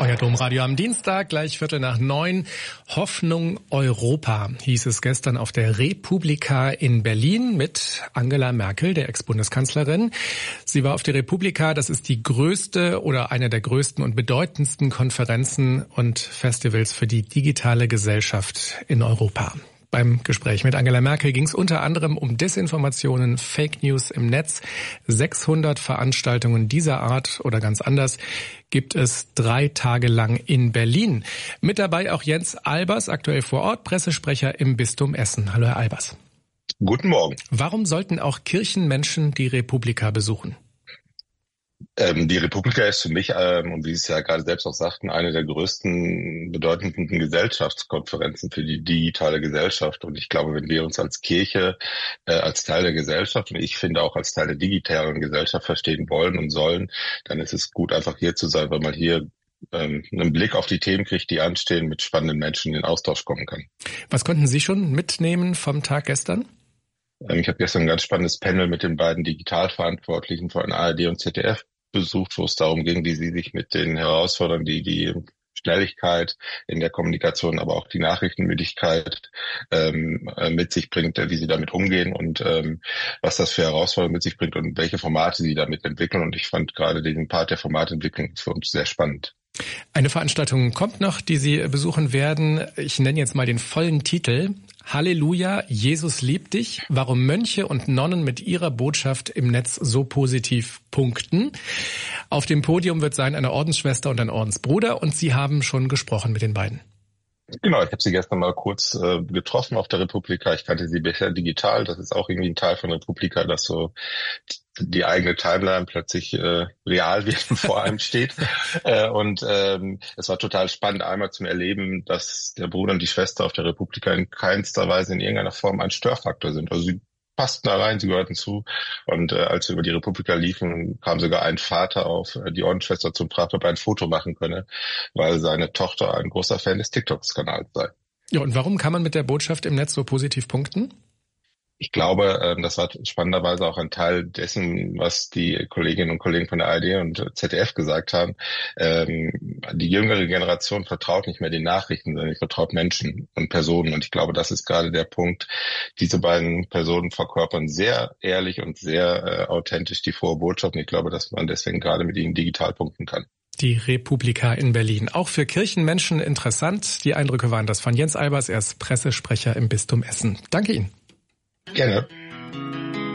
Euer Domradio am Dienstag, gleich 8:45. Hoffnung Europa, hieß es gestern auf der Republika in Berlin mit Angela Merkel, der Ex-Bundeskanzlerin. Sie war auf der Republika, das ist die größte oder eine der größten und bedeutendsten Konferenzen und Festivals für die digitale Gesellschaft in Europa. Beim Gespräch mit Angela Merkel ging es unter anderem um Desinformationen, Fake News im Netz. 600 Veranstaltungen dieser Art oder ganz anders gibt es 3 Tage lang in Berlin. Mit dabei auch Jens Albers, aktuell vor Ort, Pressesprecher im Bistum Essen. Hallo Herr Albers. Guten Morgen. Warum sollten auch Kirchenmenschen die Republika besuchen? Die Republika ist für mich, und wie Sie es ja gerade selbst auch sagten, eine der größten, bedeutenden Gesellschaftskonferenzen für die digitale Gesellschaft. Und ich glaube, wenn wir uns als Kirche, als Teil der Gesellschaft und ich finde auch als Teil der digitalen Gesellschaft verstehen wollen und sollen, dann ist es gut, einfach hier zu sein, weil man hier einen Blick auf die Themen kriegt, die anstehen, mit spannenden Menschen in den Austausch kommen kann. Was konnten Sie schon mitnehmen vom Tag gestern? Ich habe gestern ein ganz spannendes Panel mit den beiden Digitalverantwortlichen von ARD und ZDF besucht, wo es darum ging, wie sie sich mit den Herausforderungen, die Schnelligkeit in der Kommunikation, aber auch die Nachrichtenmüdigkeit mit sich bringt, wie sie damit umgehen und was das für Herausforderungen mit sich bringt und welche Formate sie damit entwickeln. Und ich fand gerade diesen Part der Formatentwicklung für uns sehr spannend. Eine Veranstaltung kommt noch, die Sie besuchen werden. Ich nenne jetzt mal den vollen Titel. Halleluja, Jesus liebt dich. Warum Mönche und Nonnen mit ihrer Botschaft im Netz so positiv punkten. Auf dem Podium wird sein eine Ordensschwester und ein Ordensbruder und Sie haben schon gesprochen mit den beiden. Genau, ich habe sie gestern mal kurz getroffen auf der Republika. Ich kannte sie bisher digital. Das ist auch irgendwie ein Teil von der Republika, dass so die eigene Timeline plötzlich real wird und vor einem steht. Und es war total spannend, einmal zum Erleben, dass der Bruder und die Schwester auf der Republika in keinster Weise in irgendeiner Form ein Störfaktor sind. Also sie passten da rein, sie gehörten zu. Und als wir über die Republika liefen, kam sogar ein Vater auf die Ordensschwester zum Fragten, ob er ein Foto machen könne, weil seine Tochter ein großer Fan des TikTok-Kanals sei. Ja, und warum kann man mit der Botschaft im Netz so positiv punkten? Ich glaube, das war spannenderweise auch ein Teil dessen, was die Kolleginnen und Kollegen von der ARD und ZDF gesagt haben. Die jüngere Generation vertraut nicht mehr den Nachrichten, sondern vertraut Menschen und Personen. Und ich glaube, das ist gerade der Punkt. Diese beiden Personen verkörpern sehr ehrlich und sehr authentisch die frohe Botschaft. Und ich glaube, dass man deswegen gerade mit ihnen digital punkten kann. Die Republika in Berlin. Auch für Kirchenmenschen interessant. Die Eindrücke waren das von Jens Albers, er ist Pressesprecher im Bistum Essen. Danke Ihnen. Gerne.